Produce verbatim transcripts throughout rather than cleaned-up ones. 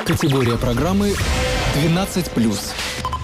Категория программы двенадцать плюс.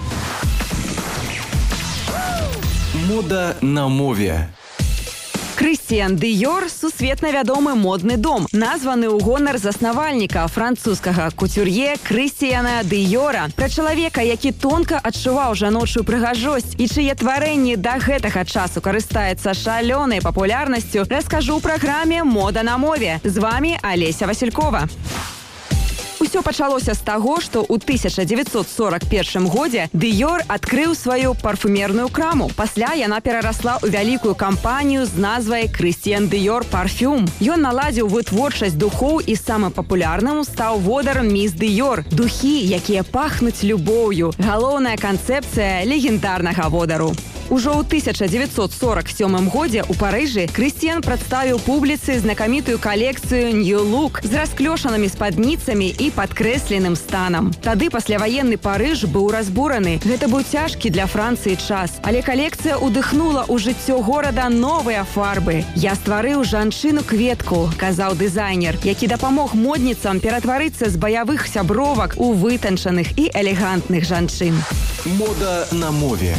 Мода на мове. Крыстіян Дыёр – сусветна вядомы модны дом, названы ў гонар заснавальніка французскага кутюр'е Крыстіяна Дыёра. Пра чалавека, які тонка адчуваў жаночую прыгажосць і чые тварэнні да гэтага часу карыстаецца шалёнай папулярнасцю, раскажу ў праграме «Мода на мове». З вами Олеся Василькова. Усё пачалося з таго, што ў тысяча дзевяцьсот сорок першым годзе Дыёр адкрыў сваю парфумерную краму. Пасля яна перарасла ў вялікую кампанію з назвай Крыстіян Дыёр Парфюм. Ён наладзіў вытворчасць духоў і самым папулярным стаў водар Міс Дыёр. Духі, якія пахнуць любоўю. Галоўная канцэпцыя легендарнага водару. Ужо ў тысяча дзевяцьсот сорок сёмым годзе ў Парыжы Крыстіян прадставіў публіцы знакамітую калекцыю New Look з расклёшанымі спадніцамі і падкрэсленым станам. Тады пасляваенны Парыж быў разбураны. Гэта быў цяжкі для Францыі час, але калекцыя ўдыхнула ў жыццё горада новыя фарбы. «Я стварыў жанчыну-кветку», казаў дызайнер, які дапамог модніцам ператварыцца з баявых сябровак у вытанчаных і элегантных жанчын. Мода на мове.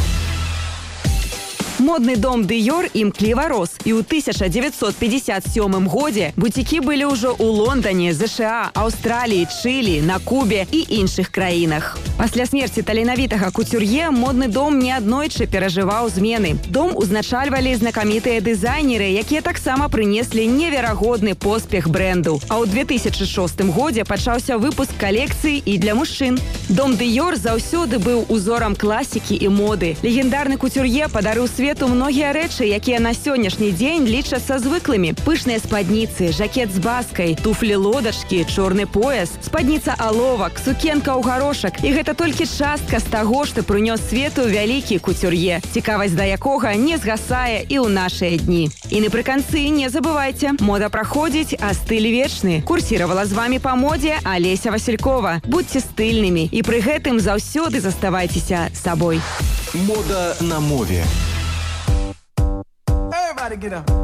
Модны дом Дыёр імкліва рос, і ў тысяча дзевяцьсот пятьдесят сёмым годзе буцікі былі ўжо ў Лондоне, ЗША, Аўстраліі, Чылі, на Кубе і іншых краінах. Пасля смерці таленавітага кутюр'е модны дом неаднойчы перажываў змены. Дом узначальвалі знакамітыя дызайнеры, якія таксама прынеслі неверагодны поспех брэнду. А ў две тысячы шостым годзе пачаўся выпуск калекцыі і для мужчын. Дом Дыёр заўсёды быў узорам класікі і моды. Легендарны кутюр'е падарыў свет у многія рэчы, якія на сённяшні дзень лічацца звыклымі. Пышныя спадніцы, жакет з баскай, туфлі-лодачкі, чорны пояс, спадніца аловак, сукенка ў гарошак. І гэта толькі частка з таго, што прынёс свету вялікі кутюр'е, цікавасць да якога не згасае і ў нашыя дні. І напрыканцы не забывайце, мода праходзіць, а стыль вечны. Курсіравала з вами па модзе Олеся Василькова. Будьце стыльнымі і пры гэтым заўсёды заставайцеся сабой. Мода на мове. Everybody get up.